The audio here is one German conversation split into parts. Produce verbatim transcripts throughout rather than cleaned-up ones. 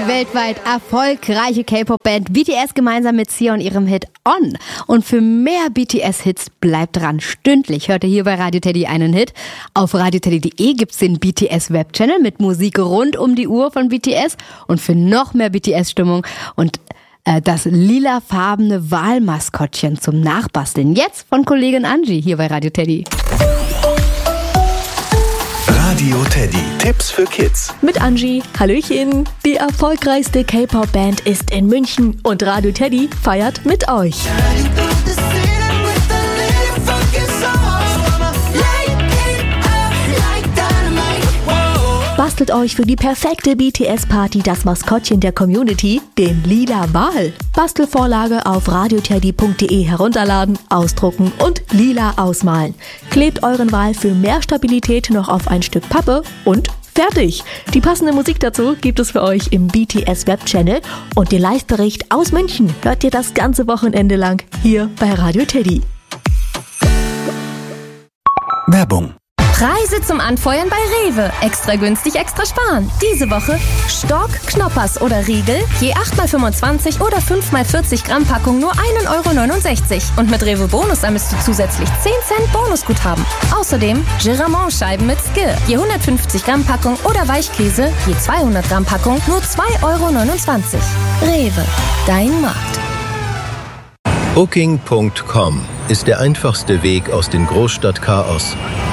weltweit erfolgreiche K-Pop-Band B T S gemeinsam mit Sia und ihrem Hit On. Und für mehr B T S-Hits bleibt dran. Stündlich hört ihr hier bei Radio Teddy einen Hit. Auf radio teddy punkt de gibt's den B T S-Webchannel mit Musik rund um die Uhr von B T S. Und für noch mehr B T S-Stimmung und äh, das lilafarbene Wahlmaskottchen zum Nachbasteln. Jetzt von Kollegin Angie hier bei Radio Teddy. Radio Teddy. Tipps für Kids. Mit Angie. Hallöchen. Die erfolgreichste K-Pop-Band ist in München und Radio Teddy feiert mit euch. Bastelt euch für die perfekte B T S-Party das Maskottchen der Community, den lila Wal. Bastelvorlage auf radio teddy punkt de herunterladen, ausdrucken und lila ausmalen. Klebt euren Wal für mehr Stabilität noch auf ein Stück Pappe und fertig. Die passende Musik dazu gibt es für euch im B T S-Webchannel und den Live-Bericht aus München hört ihr das ganze Wochenende lang hier bei Radio Teddy. Werbung. Preise zum Anfeuern bei Rewe. Extra günstig, extra sparen. Diese Woche Stork, Knoppers oder Riegel. Je acht mal fünfundzwanzig oder fünf mal vierzig Gramm Packung nur ein Euro neunundsechzig. Und mit Rewe Bonus ermisst du zusätzlich zehn Cent Bonusguthaben. Außerdem Geramont-Scheiben mit Skill. Je hundertfünfzig Gramm Packung oder Weichkäse. Je zweihundert Gramm Packung nur zwei Euro neunundzwanzig. Rewe, dein Markt. Booking Punkt com ist der einfachste Weg aus dem Großstadtchaos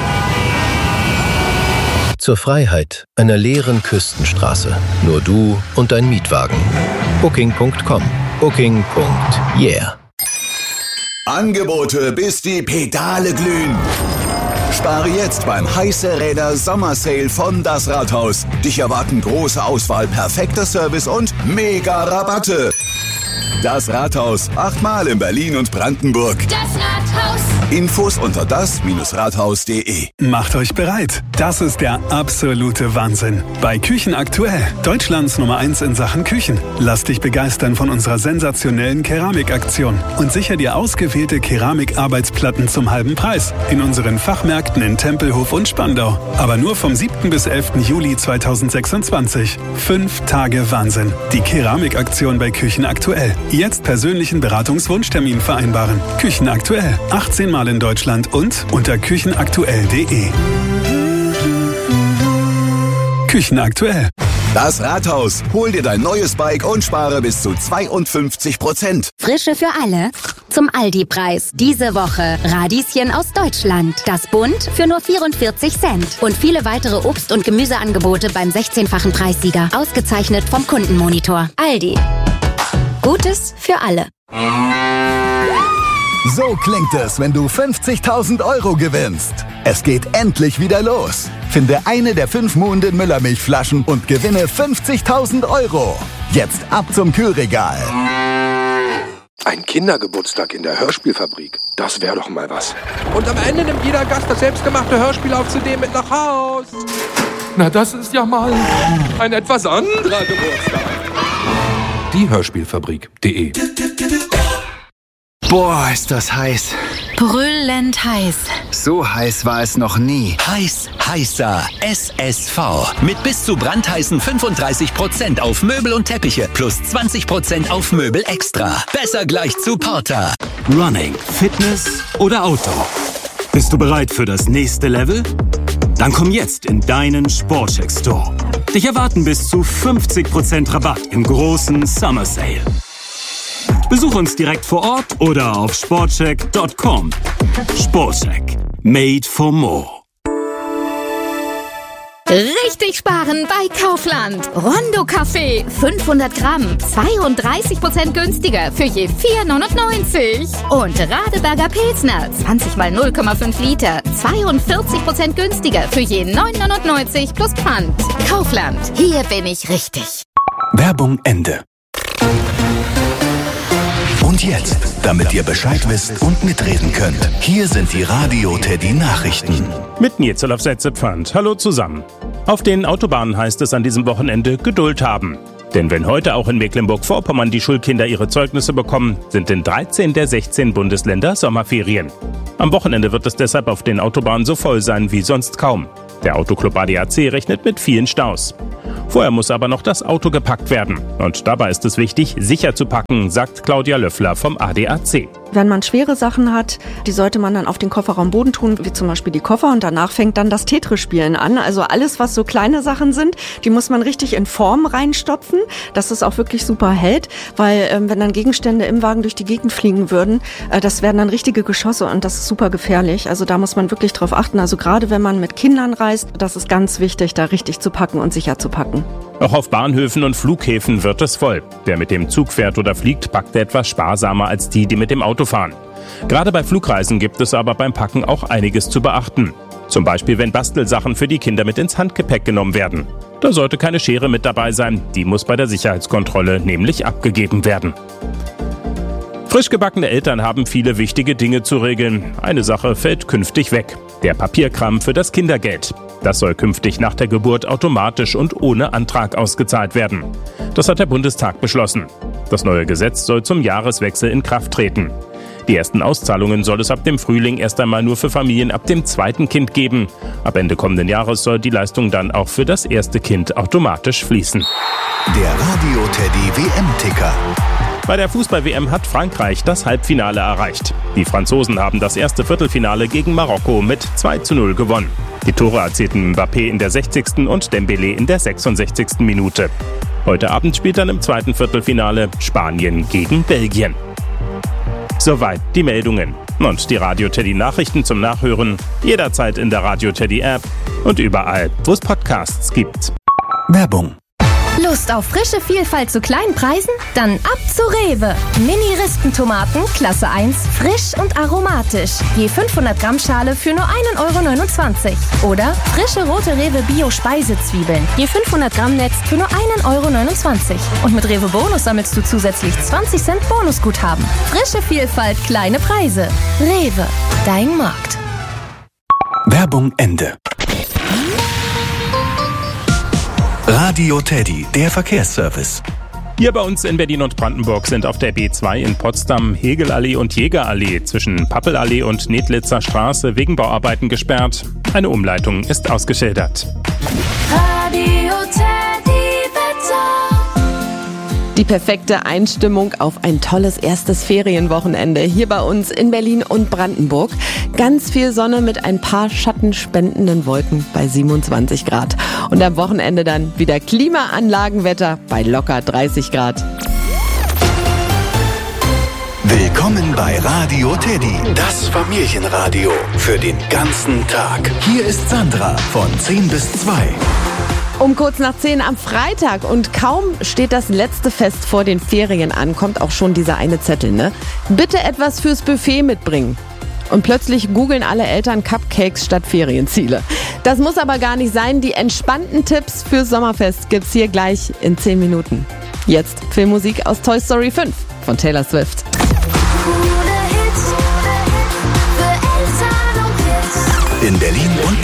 zur Freiheit einer leeren Küstenstraße. Nur du und dein Mietwagen. Booking Punkt com. Booking. Yeah. Angebote, bis die Pedale glühen. Spare jetzt beim Heiße Räder Sommersale von Das Rathaus. Dich erwarten große Auswahl, perfekter Service und mega Rabatte. Das Rathaus. Achtmal in Berlin und Brandenburg. Das Rathaus. Infos unter das Rathaus punkt de. Macht euch bereit. Das ist der absolute Wahnsinn. Bei Küchen aktuell. Deutschlands Nummer eins in Sachen Küchen. Lass dich begeistern von unserer sensationellen Keramikaktion und sicher dir ausgewählte Keramikarbeitsplatten zum halben Preis in unseren Fachmärkten in Tempelhof und Spandau. Aber nur vom siebten bis elften Juli zweitausendsechsundzwanzig. Fünf Tage Wahnsinn. Die Keramikaktion bei Küchen aktuell. Jetzt persönlichen Beratungswunschtermin vereinbaren. Küchen aktuell. achtzehn Mal in Deutschland und unter küchenaktuell punkt de. Küchen aktuell. Das Rathaus. Hol dir dein neues Bike und spare bis zu zweiundfünfzig Prozent. Frische für alle. Zum Aldi-Preis. Diese Woche Radieschen aus Deutschland. Das Bund für nur vierundvierzig Cent. Und viele weitere Obst- und Gemüseangebote beim sechzehnfachen Preissieger. Ausgezeichnet vom Kundenmonitor. Aldi. Gutes für alle. So klingt es, wenn du fünfzigtausend Euro gewinnst. Es geht endlich wieder los. Finde eine der fünf Muhnden Müllermilchflaschen und gewinne fünfzigtausend Euro. Jetzt ab zum Kühlregal. Ein Kindergeburtstag in der Hörspielfabrik. Das wäre doch mal was. Und am Ende nimmt jeder Gast das selbstgemachte Hörspiel auf C D mit nach Haus. Na, das ist ja mal ein etwas anderer Geburtstag. Die Hörspielfabrik punkt de. Boah, ist das heiß. Brüllend heiß. So heiß war es noch nie. Heiß, heißer. S S V. Mit bis zu brandheißen fünfunddreißig Prozent auf Möbel und Teppiche plus zwanzig Prozent auf Möbel extra. Besser gleich zu Porter. Running, Fitness oder Outdoor? Bist du bereit für das nächste Level? Dann komm jetzt in deinen Sportcheck Store. Dich erwarten bis zu fünfzig Prozent Rabatt im großen Summer Sale. Besuch uns direkt vor Ort oder auf sportcheck punkt com. Sportcheck. Made for more. Richtig sparen bei Kaufland. Rondo Kaffee, fünfhundert Gramm, zweiunddreißig Prozent günstiger für je vier neunundneunzig. Und Radeberger Pilsner, zwanzig mal null Komma fünf Liter, zweiundvierzig Prozent günstiger für je neun neunundneunzig plus Pfand. Kaufland, hier bin ich richtig. Werbung Ende. Und jetzt, damit ihr Bescheid wisst und mitreden könnt, hier sind die Radio Teddy Nachrichten. Mit Nils auf Setzepfand. Hallo zusammen. Auf den Autobahnen heißt es an diesem Wochenende Geduld haben. Denn wenn heute auch in Mecklenburg-Vorpommern die Schulkinder ihre Zeugnisse bekommen, sind in dreizehn der sechzehn Bundesländer Sommerferien. Am Wochenende wird es deshalb auf den Autobahnen so voll sein wie sonst kaum. Der Autoclub A D A C rechnet mit vielen Staus. Vorher muss aber noch das Auto gepackt werden. Und dabei ist es wichtig, sicher zu packen, sagt Claudia Löffler vom A D A C. Wenn man schwere Sachen hat, die sollte man dann auf den Kofferraumboden tun, wie zum Beispiel die Koffer, und danach fängt dann das Tetris-Spielen an. Also alles, was so kleine Sachen sind, die muss man richtig in Form reinstopfen, dass es auch wirklich super hält, weil ähm, wenn dann Gegenstände im Wagen durch die Gegend fliegen würden, äh, das wären dann richtige Geschosse und das ist super gefährlich. Also da muss man wirklich drauf achten. Also gerade wenn man mit Kindern reist, das ist ganz wichtig, da richtig zu packen und sicher zu packen. Auch auf Bahnhöfen und Flughäfen wird es voll. Wer mit dem Zug fährt oder fliegt, packt etwas sparsamer als die, die mit dem Auto fahren. Gerade bei Flugreisen gibt es aber beim Packen auch einiges zu beachten. Zum Beispiel, wenn Bastelsachen für die Kinder mit ins Handgepäck genommen werden. Da sollte keine Schere mit dabei sein. Die muss bei der Sicherheitskontrolle nämlich abgegeben werden. Frisch gebackene Eltern haben viele wichtige Dinge zu regeln. Eine Sache fällt künftig weg: der Papierkram für das Kindergeld. Das soll künftig nach der Geburt automatisch und ohne Antrag ausgezahlt werden. Das hat der Bundestag beschlossen. Das neue Gesetz soll zum Jahreswechsel in Kraft treten. Die ersten Auszahlungen soll es ab dem Frühling erst einmal nur für Familien ab dem zweiten Kind geben. Ab Ende kommenden Jahres soll die Leistung dann auch für das erste Kind automatisch fließen. Der Radio Teddy W M-Ticker. Bei der Fußball-W M hat Frankreich das Halbfinale erreicht. Die Franzosen haben das erste Viertelfinale gegen Marokko mit zwei zu null gewonnen. Die Tore erzielten Mbappé in der sechzigsten und Dembélé in der sechsundsechzigsten Minute. Heute Abend spielt dann im zweiten Viertelfinale Spanien gegen Belgien. Soweit die Meldungen. Und die Radio Teddy Nachrichten zum Nachhören jederzeit in der Radio Teddy App und überall, wo es Podcasts gibt. Werbung. Lust auf frische Vielfalt zu kleinen Preisen? Dann ab zu Rewe. Mini-Rispentomaten, Klasse eins, frisch und aromatisch. Je fünfhundert Gramm Schale für nur ein Euro neunundzwanzig. Oder frische rote Rewe Bio-Speisezwiebeln. Je fünfhundert Gramm Netz für nur ein Euro neunundzwanzig. Und mit Rewe Bonus sammelst du zusätzlich zwanzig Cent Bonusguthaben. Frische Vielfalt, kleine Preise. Rewe, dein Markt. Werbung Ende. Radio Teddy, der Verkehrsservice. Hier bei uns in Berlin und Brandenburg sind auf der B zwei in Potsdam Hegelallee und Jägerallee zwischen Pappelallee und Nedlitzer Straße wegen Bauarbeiten gesperrt. Eine Umleitung ist ausgeschildert. Radio Teddy Wetter. Die perfekte Einstimmung auf ein tolles erstes Ferienwochenende hier bei uns in Berlin und Brandenburg. Ganz viel Sonne mit ein paar schattenspendenden Wolken bei siebenundzwanzig Grad. Und am Wochenende dann wieder Klimaanlagenwetter bei locker dreißig Grad. Willkommen bei Radio Teddy, das Familienradio für den ganzen Tag. Hier ist Sandra von zehn bis zwei. Um kurz nach zehn am Freitag und kaum steht das letzte Fest vor den Ferien an, kommt auch schon dieser eine Zettel, ne? Bitte etwas fürs Buffet mitbringen. Und plötzlich googeln alle Eltern Cupcakes statt Ferienziele. Das muss aber gar nicht sein. Die entspannten Tipps fürs Sommerfest gibt's hier gleich in zehn Minuten. Jetzt Filmmusik aus Toy Story fünf von Taylor Swift. In Berlin